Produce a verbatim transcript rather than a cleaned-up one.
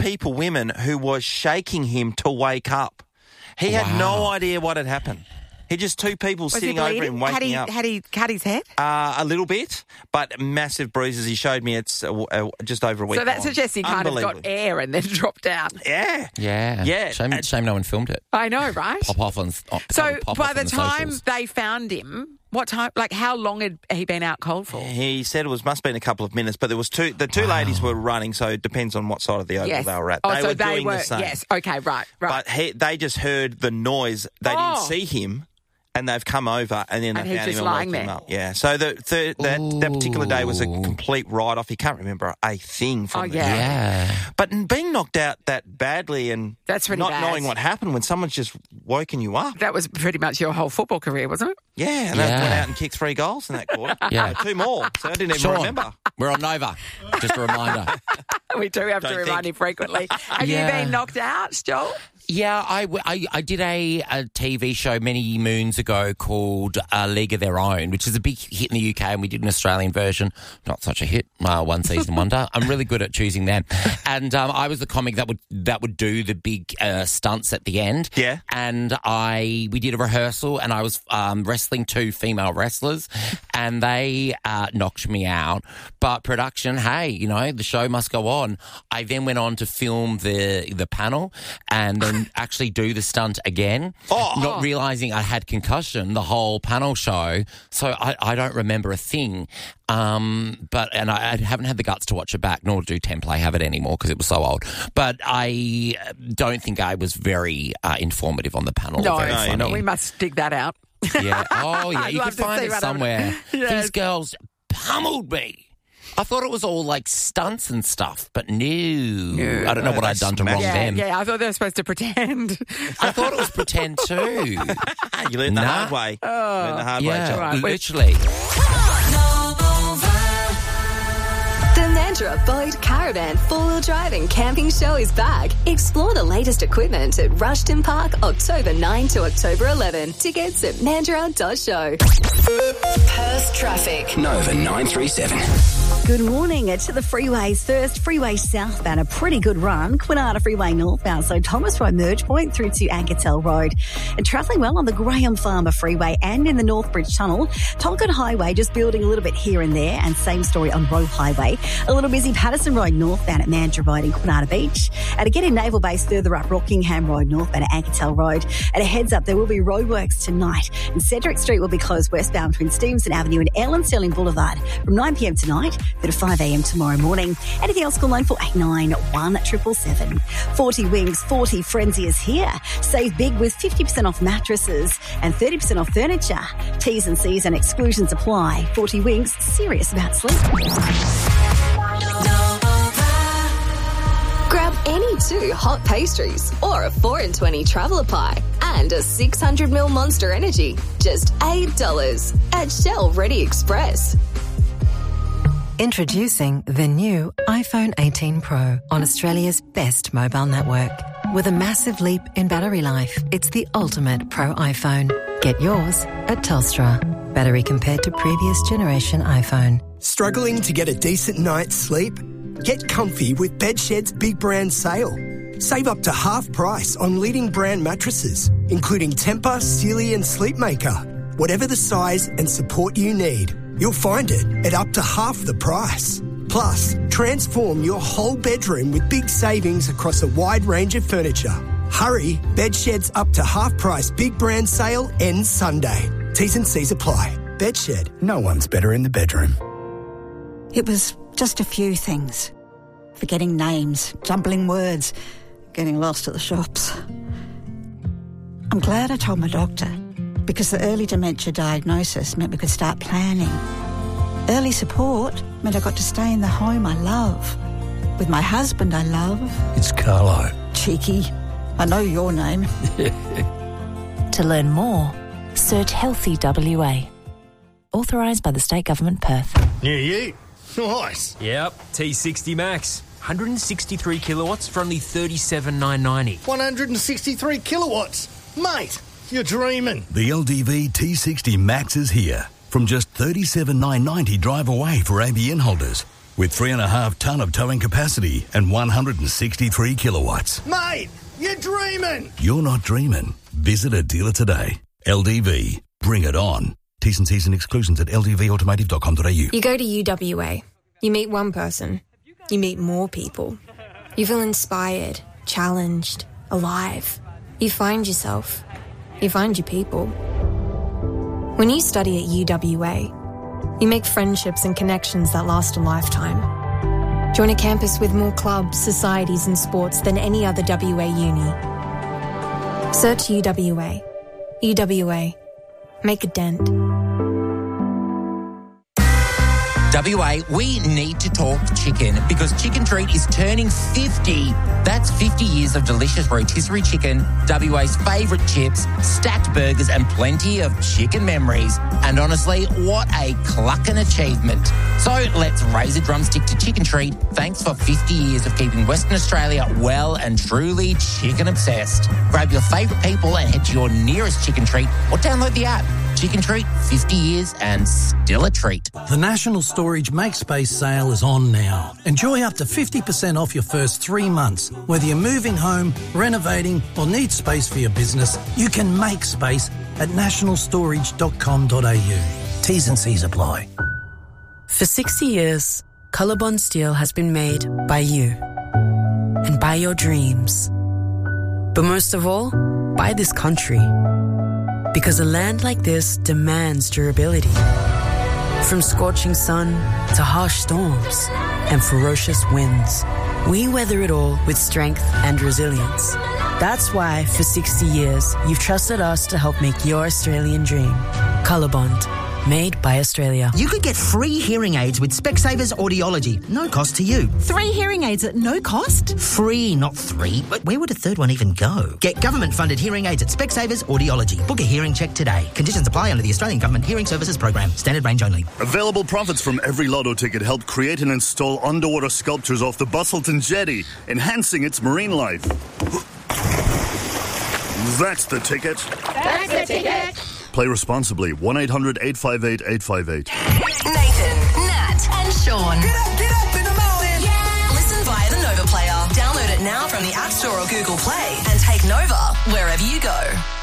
people, women, who was shaking him to wake up. He had Wow. no idea what had happened. He just two people Was sitting he over bleeding? him, waking had he, up. Had he cut his head? Uh, a little bit, but massive bruises. He showed me it's uh, uh, just over a week So that long. suggests he kind of got Unbelievably. air and then dropped down. Yeah. Yeah. Yeah. Shame, And- shame no one filmed it. I know, right? Pop off on. on So pop by off the on time socials. they found him, what time? Like, how long had he been out cold for? He said it was must have been a couple of minutes, but there was two. The two ladies were running, so it depends on what side of the oval Yes. they were at. Oh, they so were they doing were. the same. Yes. Okay. Right. Right. But he, they just heard the noise. They Oh. didn't see him, and they've come over, and then And they he's found just him and lying woke him there. up. Yeah. So the, the that that particular day was a Ooh. complete write-off. He can't remember a thing from Oh, the yeah. day. Yeah. But in being knocked out that badly and That's pretty not bad. knowing what happened when someone's just woken you up. That was pretty much your whole football career, wasn't it? Yeah, and Yeah. they went out and kicked three goals in that quarter. Yeah. Two more. So I didn't even Sean, remember. we're on Nova. Just a reminder. We do have Don't to remind think. him frequently. Have Yeah. you been knocked out, Joel? Yeah, I, w- I, I did a, a T V show many moons ago called uh, League of Their Own, which is a big hit in the U K, and we did an Australian version. Not such a hit, uh, one season wonder. I'm really good at choosing them. And um, I was the comic that would that would do the big uh, stunts at the end. Yeah. And I we did a rehearsal, and I was um, wrestling two female wrestlers, and they uh, knocked me out. But production, hey, you know, the show must go on. I then went on to film the the panel, and then actually do the stunt again, Oh. not realising I had concussion the whole panel show, so I, I don't remember a thing. Um, but and I, I haven't had the guts to watch it back, nor do Template have it anymore because it was so old. But I don't think I was very uh, informative on the panel. No, very no, funny. no. we must dig that out. Yeah. Oh, yeah. I'd You love can to find see it what happened. somewhere. Yes. These girls pummeled me. I thought it was all like stunts and stuff, but no. I don't know No, what they I'd done to smashed wrong Yeah, them. yeah. I thought they were supposed to pretend. I thought it was pretend too. You learned the Nah. hard way. learned the hard way, Yeah, Joel. Right. literally. The Mandurah Boat Caravan four-wheel drive and camping show is back. Explore the latest equipment at Rushton Park, October ninth to October eleventh. Tickets at mandurah dot show. Perth traffic. Nova nine three seven. Good morning. It's to the freeways first. Freeway southbound, a pretty good run. Kwinana Freeway northbound, so Thomas Road Merge Point through to Anketel Road. And travelling well on the Graham Farmer Freeway and in the Northbridge Tunnel. Tolkien Highway just building a little bit here and there, and same story on Roe Highway. A little busy Patterson Road northbound at Mandurah Road in Kwinana Beach. And again in Naval Base further up Rockingham Road northbound at Anketel Road. And a heads up, there will be roadworks tonight. And Cedric Street will be closed westbound between Stevenson Avenue and Ellen Sterling Boulevard from nine p m tonight to five a m tomorrow morning. Anything else, call line for eight nine one seven seven. forty Wings, forty Frenzy is here. Save big with fifty percent off mattresses and thirty percent off furniture. T's and C's and exclusions apply. forty Wings, serious about sleep. Grab any two hot pastries or a four in twenty traveller pie and a six hundred milliliter Monster Energy. Just eight dollars at Shell Ready Express. Introducing the new iPhone eighteen Pro on Australia's best mobile network. With a massive leap in battery life, it's the ultimate Pro iPhone. Get yours at Telstra. Battery compared to previous generation iPhone. Struggling to get a decent night's sleep? Get comfy with Bedshed's big brand sale. Save up to half price on leading brand mattresses, including Tempur, Sealy and Sleepmaker. Whatever the size and support you need, you'll find it at up to half the price. Plus, transform your whole bedroom with big savings across a wide range of furniture. Hurry, Bedshed's up to half price big brand sale ends Sunday. T's and C's apply. Bedshed, no one's better in the bedroom. It was just a few things. Forgetting names, jumbling words, getting lost at the shops. I'm glad I told my doctor, because the early dementia diagnosis meant we could start planning. Early support meant I got to stay in the home I love, with my husband I love. It's Carlo. Cheeky. I know your name. To learn more, search Healthy W A. Authorised by the State Government, Perth. New you. Nice. Yep, T sixty Max. one hundred sixty-three kilowatts for only thirty-seven thousand nine hundred ninety. one hundred sixty-three kilowatts. Mate, you're dreaming. The L D V T sixty Max is here. From just thirty-seven thousand nine hundred ninety drive away for A B N holders. with three and a half tonne of towing capacity and one hundred sixty-three kilowatts. Mate, you're dreaming. You're not dreaming. Visit a dealer today. L D V. Bring it on. T's and C's and exclusions at l d v automotive dot com dot a u. You go to U W A. You meet one person. You meet more people. You feel inspired, challenged, alive. You find yourself. You find your people. When you study at U W A, you make friendships and connections that last a lifetime. Join a campus with more clubs, societies and sports than any other W A uni. Search U W A. U W A. Make a dent. W A, we need to talk chicken because Chicken Treat is turning fifty. That's fifty years of delicious rotisserie chicken, W A's favourite chips, stacked burgers and plenty of chicken memories. And honestly, what a clucking achievement. So let's raise a drumstick to Chicken Treat. Thanks for fifty years of keeping Western Australia well and truly chicken obsessed. Grab your favourite people and head to your nearest Chicken Treat or download the app. Chicken Treat, fifty years and still a treat. The National Storage Make Space sale is on now. Enjoy up to fifty percent off your first three months. Whether you're moving home, renovating or need space for your business, you can make space at national storage dot com dot a u. T's and C's apply. For sixty years, Colorbond Steel has been made by you and by your dreams. But most of all, by this country. Because a land like this demands durability. From scorching sun to harsh storms and ferocious winds, we weather it all with strength and resilience. That's why, for sixty years, you've trusted us to help make your Australian dream. Colorbond. Made by Australia. You could get free hearing aids with Specsavers Audiology. No cost to you. Three hearing aids at no cost? Free, not three. But where would a third one even go? Get government-funded hearing aids at Specsavers Audiology. Book a hearing check today. Conditions apply under the Australian Government Hearing Services Program. Standard range only. Available profits from every lotto ticket helped create and install underwater sculptures off the Bustleton Jetty, enhancing its marine life. That's the ticket. That's the ticket. Play responsibly. one eight hundred eight five eight eight five eight. Nathan, Nat and Sean. Get up, get up in the morning. Yeah. Listen via the Nova Player. Download it now from the App Store or Google Play and take Nova wherever you go.